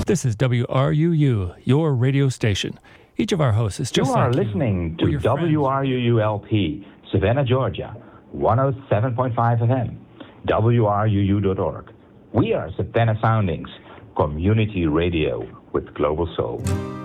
This is WRUU, your radio station. Each of our hosts is just like you. You are listening to WRUU-LP, Savannah, Georgia, 107.5 FM, WRUU.org. We are Savannah Soundings, community radio with global soul.